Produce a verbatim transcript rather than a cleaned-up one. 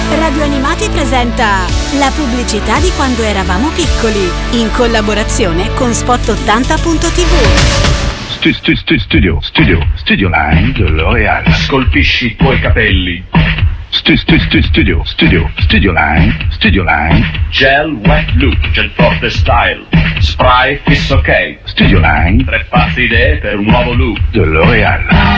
Radio Animati presenta la pubblicità di quando eravamo piccoli, in collaborazione con Spot ottanta punto tivù. Stu, stu, stu, studio, studio, studio line di L'Oreal. Scolpisci i tuoi capelli. Stu, stu, stu, studio, studio, studio line, studio line. Gel wet look, gel forte style. Spray fisso ok. Studio line. Tre pazze idee per un nuovo look. Di L'Oreal.